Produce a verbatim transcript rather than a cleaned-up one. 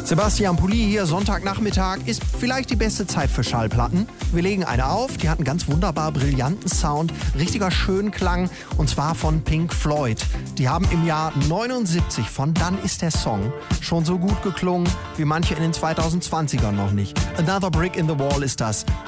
Sebastian Pulli hier, Sonntagnachmittag, ist vielleicht die beste Zeit für Schallplatten. Wir legen eine auf, die hat einen ganz wunderbar brillanten Sound, richtiger Schönklang, und zwar von Pink Floyd. Die haben im Jahr neunundsiebzig von Dann ist der Song schon so gut geklungen wie manche in den zweitausendzwanzigern noch nicht. Another Brick in the Wall ist das.